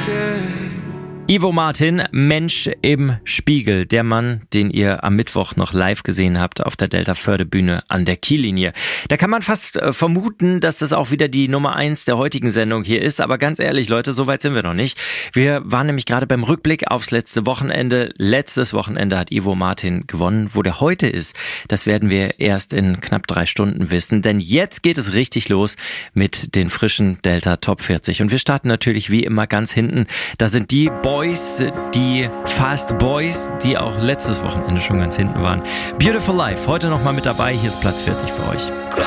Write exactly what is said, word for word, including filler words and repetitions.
Ivo Martin, Mensch im Spiegel, der Mann, den ihr am Mittwoch noch live gesehen habt auf der Delta-Förde-Bühne an der Kiellinie. Da kann man fast äh, vermuten, dass das auch wieder die Nummer eins der heutigen Sendung hier ist, aber ganz ehrlich, Leute, so weit sind wir noch nicht. Wir waren nämlich gerade beim Rückblick aufs letzte Wochenende. Letztes Wochenende hat Ivo Martin gewonnen. Wo der heute ist, das werden wir erst in knapp drei Stunden wissen, denn jetzt geht es richtig los mit den frischen Delta Top vierzig und wir starten natürlich wie immer ganz hinten. Da sind die Boys Boys, die Fast Boys, die auch letztes Wochenende schon ganz hinten waren. Beautiful Life, heute nochmal mit dabei. Hier ist Platz vierzig für euch.